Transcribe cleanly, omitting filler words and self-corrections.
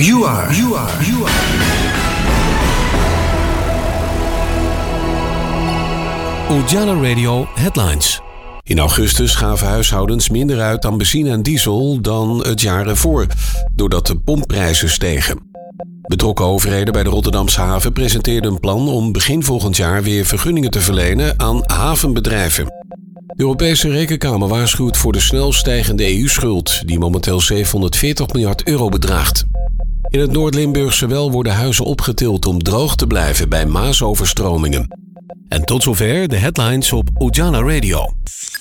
You are. Ujala Radio Headlines. In augustus gaven huishoudens minder uit aan benzine en diesel dan het jaar ervoor, doordat de pompprijzen stegen. Betrokken overheden bij de Rotterdamse haven presenteerden een plan om begin volgend jaar weer vergunningen te verlenen aan havenbedrijven. De Europese Rekenkamer waarschuwt voor de snel stijgende EU-schuld, die momenteel 740 miljard euro bedraagt. In het Noord-Limburgse Wel worden huizen opgetild om droog te blijven bij maasoverstromingen. En tot zover de headlines op Ujala Radio.